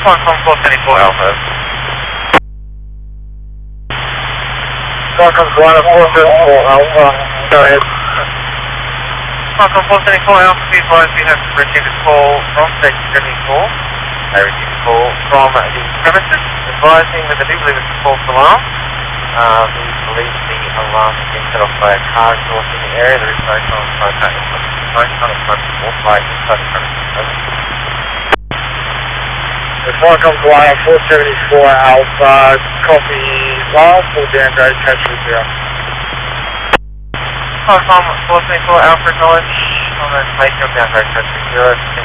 Qualcomm 474 Alpha. Qualcomm 474 Alpha, go ahead. Qualcomm 474 Alpha, be advised we have received a call from Station 74. They received a call from the premises advising that they do believe it's a false alarm. We believe the alarm has been set off by a car exhaust in the area. There is no sonic smoke or by inside the premises. Qualcomm 474 Alpha, copy last, will be Android catch with you. Qualcomm 474 Alpha, acknowledge on the information of the Android Coach 0.